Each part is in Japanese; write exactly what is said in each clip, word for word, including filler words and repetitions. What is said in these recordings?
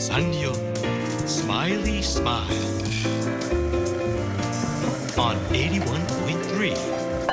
サンリオスマイリースマイル on エイティワンポイントスリー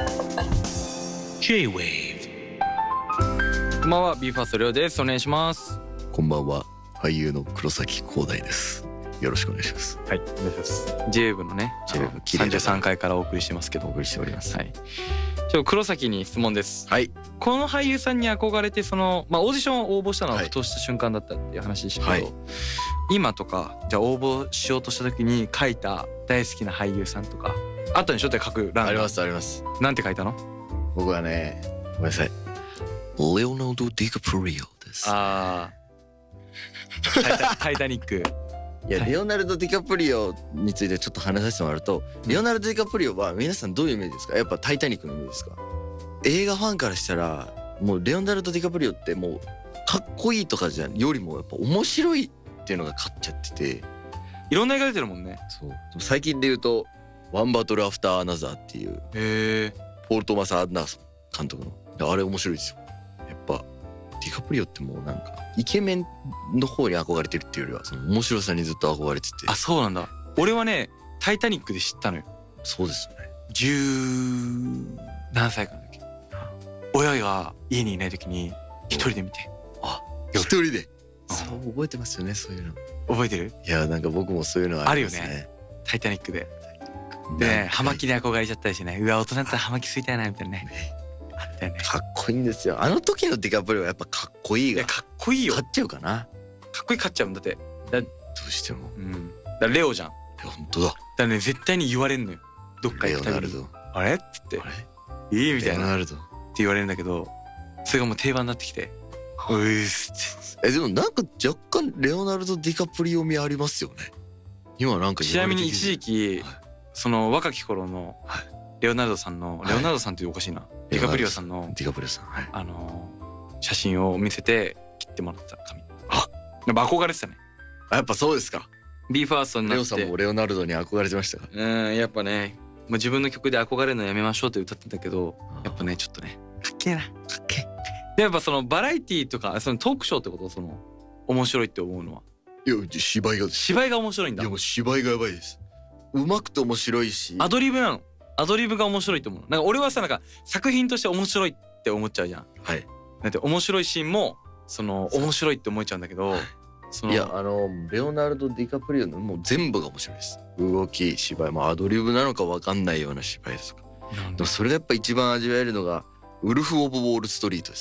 J-Wave。 こんばんは、ビーファーストりょうです。お願いします。 こんばんは、俳優の黒崎光大です。よろしくお願いします。 はい、お願いします。 J-Wave のね、 J-Wave さんじゅうさんかいからお送りしてますけど、 お送りしております。 はい、ちょ黒崎に質問です。 はい。 この俳優さんに憧れて、そのまあオーディションを応募したのはふとした瞬間だったっていう話でしたけど、はい、今とかじゃあ応募しようとした時に書いた大好きな俳優さんとかあったんでしょって書く欄が。 ありますあります。 なんて書いたの？ 僕はね、ごめんなさい、レオナルド・ディカプリオです。 ああ、タイタ、タイタニック。 いや、レオナルド・ディカプリオについてちょっと話させてもらうと、レオナルド・ディカプリオは皆さんどういうイメージですか？やっぱタイタニックのイメージですか？映画ファンからしたらもうレオナルド・ディカプリオってもうかっこいいとかじゃよりもやっぱ面白いっていうのが勝っちゃってて、 いろんな映画出てるもんね。 そう、最近で言うとワンバトルアフターアナザーっていう、 へえ、 ポール・トーマス・アンダーソン監督の、あれ面白いですよ。やっぱディカプリオってもうなんかイケメンの方に憧れてるっていうよりはその面白さにずっと憧れてて。 あ、そうなんだ。俺はね、タイタニックで知ったのよ。 そうですよね。 十何歳かの時、親が家にいない時に一人で見て。 あ、一人で。そう覚えてますよね、そういうの。 覚えてる？ いや、なんか僕もそういうのありますね。あるよね、タイタニックで。でね、葉巻に憧れちゃったりしてね、うわ大人だったら葉巻吸いたいなみたいなね。あったよね。 かっこいいんですよ。あの時のディカプリオはやっぱかっこいいが。 いや、かっこいいよ。 勝っちゃうかな。 かっこいい勝っちゃうんだって。だどうしても。 うん。だレオじゃん。 本当だ。だからね、絶対に言われんのよ。どっか行くたびに。あれっつって。あれ？いいみたいな。レオナルドって言われるんだけど、それがもう定番になってきて。うーすって。 え、でもなんか若干レオナルド・ディカプリオ味ありますよね。今なんかちなみに一時期、はい、その若き頃のレオナルドさんの、はい、レオナルドさんっておかしいな、ディカプリオさんのディカプリオさん、はい、 あの写真を見せて切ってもらった髪。あ、やっぱ憧れてたね。 あ、やっぱそうですか。 ビーファーストになって。 レオさんもレオナルドに憧れてましたか？ うん、やっぱね、まあ、自分の曲で憧れるのやめましょうって歌ってたけど、やっぱねちょっとねかっけえな、かっけえ。でやっぱそのバラエティーとかそのトークショーってこと、その面白いって思うのは。 いや、芝居が芝居が面白いんだ。 いや、もう芝居がやばいです。うまくて面白いし、 アドリブなの。アドリブが面白いと思う。なんか俺はさ、なんか作品として面白いって思っちゃうじゃん。 はい。 だって面白いシーンもその面白いって思っちゃうんだけど、 そのいや、あのレオナルド・ディカプリオのもう全部が面白いです。動き、芝居もアドリブなのか分かんないような芝居ですとか。でもそれがやっぱ一番味わえるのがウルフ・オブ・ウォール・ストリートです。